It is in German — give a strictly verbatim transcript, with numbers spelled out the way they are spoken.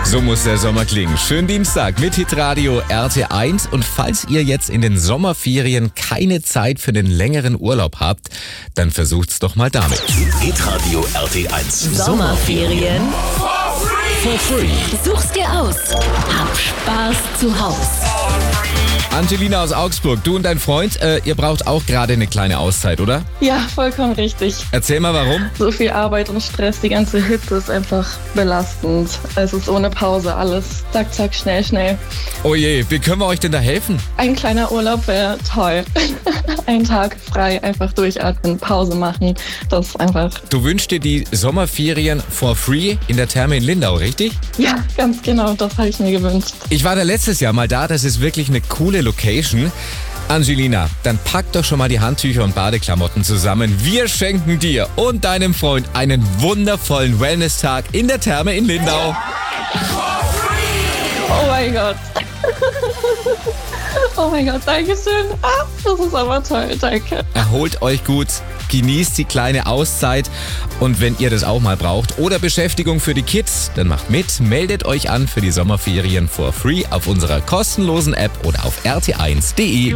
So muss der Sommer klingen. Schönen Dienstag mit Hitradio R T eins. Und falls ihr jetzt in den Sommerferien keine Zeit für den längeren Urlaub habt, dann versucht's doch mal damit. Hitradio R T eins. Sommerferien For free. Such's dir aus. Hab Spaß zu Haus. Angelina aus Augsburg, du und dein Freund, äh, ihr braucht auch gerade eine kleine Auszeit, oder? Ja, vollkommen richtig. Erzähl mal, warum? So viel Arbeit und Stress, die ganze Hitze ist einfach belastend. Es ist ohne Pause alles. Zack, zack, schnell, schnell. Oh je, wie können wir euch denn da helfen? Ein kleiner Urlaub wäre toll. Ein Tag frei, einfach durchatmen, Pause machen. Das ist einfach... Du wünschst dir die Sommerferien for free in der Therme in Lindau, richtig? Ja, ganz genau, das habe ich mir gewünscht. Ich war da letztes Jahr mal da, das ist wirklich eine coole Location. Angelina, dann pack doch schon mal die Handtücher und Badeklamotten zusammen. Wir schenken dir und deinem Freund einen wundervollen Wellness-Tag in der Therme in Lindau. Oh mein Gott. Oh mein Gott, danke schön. Ah, das ist aber toll, danke. Erholt euch gut, genießt die kleine Auszeit und wenn ihr das auch mal braucht oder Beschäftigung für die Kids, dann macht mit, meldet euch an für die Sommerferien for free auf unserer kostenlosen App oder auf r t eins punkt d e.